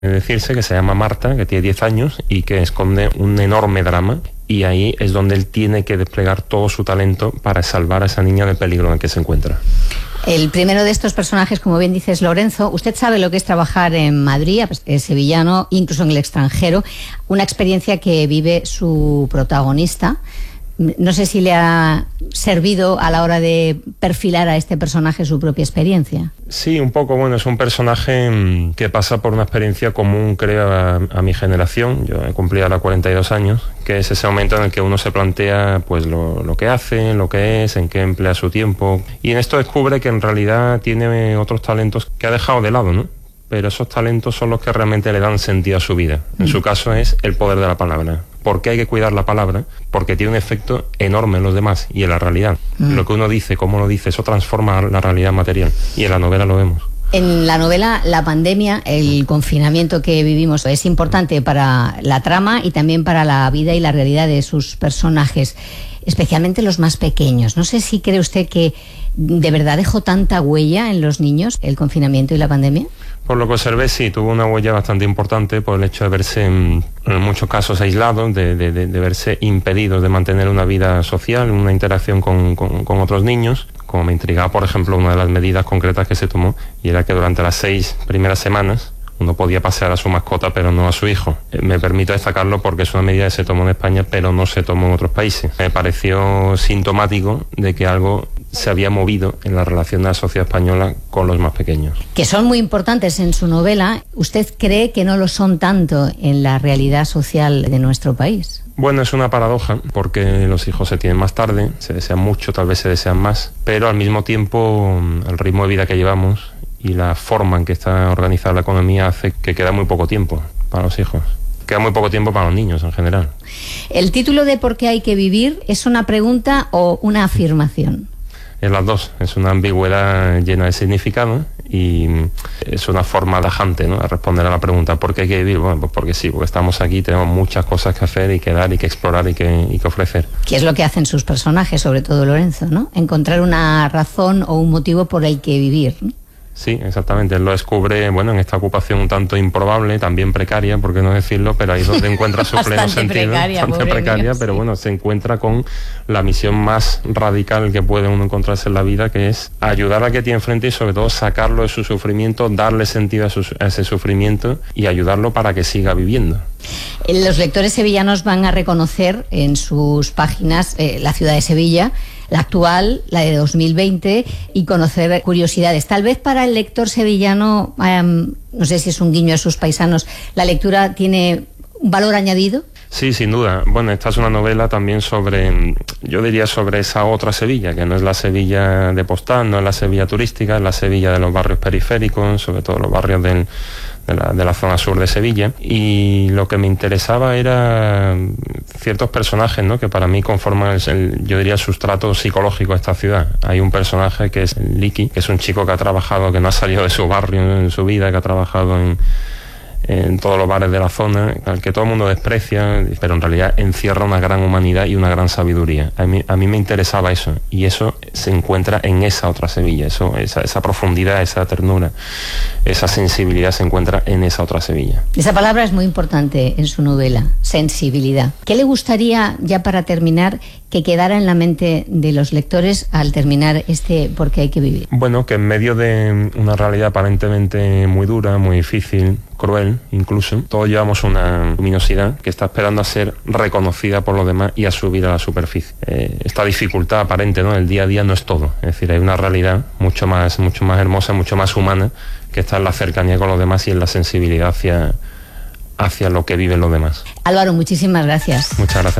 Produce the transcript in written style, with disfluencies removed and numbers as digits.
Decirse que se llama Marta, que tiene 10 años y que esconde un enorme drama, y ahí es donde él tiene que desplegar todo su talento para salvar a esa niña del peligro en el que se encuentra. El primero de estos personajes, como bien dices, Lorenzo. Usted sabe lo que es trabajar en Madrid, es sevillano, incluso en el extranjero, una experiencia que vive su protagonista. No sé si le ha servido a la hora de perfilar a este personaje su propia experiencia. Sí, un poco. Bueno, es un personaje que pasa por una experiencia común, creo, a mi generación. Yo he cumplido ahora 42 años, que es ese momento en el que uno se plantea pues lo que hace, lo que es, en qué emplea su tiempo. Y en esto descubre que en realidad tiene otros talentos que ha dejado de lado, ¿no? Pero esos talentos son los que realmente le dan sentido a su vida. En su caso es el poder de la palabra. ¿Por qué hay que cuidar la palabra? Porque tiene un efecto enorme en los demás y en la realidad. Lo que uno dice, cómo lo dice, eso transforma la realidad material. Y en la novela lo vemos. En la novela, la pandemia, el confinamiento que vivimos es importante para la trama y también para la vida y la realidad de sus personajes, especialmente los más pequeños. No sé si cree usted que de verdad dejó tanta huella en los niños el confinamiento y la pandemia. Por lo que observé, sí, tuvo una huella bastante importante por el hecho de verse en muchos casos aislados, de verse impedidos de mantener una vida social, una interacción con otros niños. Como me intrigaba, por ejemplo, una de las medidas concretas que se tomó, y era que durante las 6 primeras semanas uno podía pasear a su mascota, pero no a su hijo. Me permito destacarlo porque es una medida que se tomó en España, pero no se tomó en otros países. Me pareció sintomático de que algo se había movido en la relación de la sociedad española con los más pequeños. Que son muy importantes en su novela. ¿Usted cree que no lo son tanto en la realidad social de nuestro país? Bueno, es una paradoja, porque los hijos se tienen más tarde, se desean mucho, tal vez se desean más, pero al mismo tiempo el ritmo de vida que llevamos y la forma en que está organizada la economía hace que queda muy poco tiempo para los hijos. Queda muy poco tiempo para los niños en general. ¿El título de ¿Por qué hay que vivir es una pregunta o una afirmación? Es las dos, es una ambigüedad llena de significado y es una forma tajante, ¿no?, de responder a la pregunta ¿por qué hay que vivir? Bueno, pues porque sí, porque estamos aquí, tenemos muchas cosas que hacer y que dar y que explorar y que ofrecer. ¿Qué es lo que hacen sus personajes, sobre todo Lorenzo, ¿no? Encontrar una razón o un motivo por el que vivir, ¿no? Sí, exactamente. Él lo descubre, bueno, en esta ocupación un tanto improbable, también precaria, por qué no decirlo, pero ahí es donde encuentra su pleno sentido. Bastante precaria, pero bueno, se encuentra con la misión más radical que puede uno encontrarse en la vida, que es ayudar a que tiene enfrente y sobre todo sacarlo de su sufrimiento, darle sentido a ese sufrimiento y ayudarlo para que siga viviendo. Los lectores sevillanos van a reconocer en sus páginas la ciudad de Sevilla, la actual, la de 2020, y conocer curiosidades. Tal vez para el lector sevillano, no sé si es un guiño a sus paisanos, ¿la lectura tiene un valor añadido? Sí, sin duda. Bueno, esta es una novela también sobre, yo diría, sobre esa otra Sevilla, que no es la Sevilla de postal, no es la Sevilla turística, es la Sevilla de los barrios periféricos, sobre todo los barrios de la zona sur de Sevilla. Y lo que me interesaba era ciertos personajes, ¿no?, que para mí conforman yo diría, el sustrato psicológico de esta ciudad. Hay un personaje que es Liki, que es un chico que ha trabajado, que no ha salido de su barrio en su vida, que ha trabajado en todos los bares de la zona, al que todo el mundo desprecia, pero en realidad encierra una gran humanidad y una gran sabiduría. A mí me interesaba eso, y eso se encuentra en esa otra Sevilla, esa profundidad, esa ternura, esa sensibilidad se encuentra en esa otra Sevilla. Esa palabra es muy importante en su novela, sensibilidad. ¿Qué le gustaría, ya para terminar, que quedara en la mente de los lectores al terminar ¿Por qué hay que vivir? Bueno, que en medio de una realidad aparentemente muy dura, muy difícil, cruel incluso, todos llevamos una luminosidad que está esperando a ser reconocida por los demás y a subir a la superficie. Esta dificultad aparente, ¿no?, el día a día no es todo, es decir, hay una realidad mucho más hermosa, mucho más humana, que está en la cercanía con los demás y en la sensibilidad hacia lo que viven los demás. Álvaro, muchísimas gracias. Muchas gracias.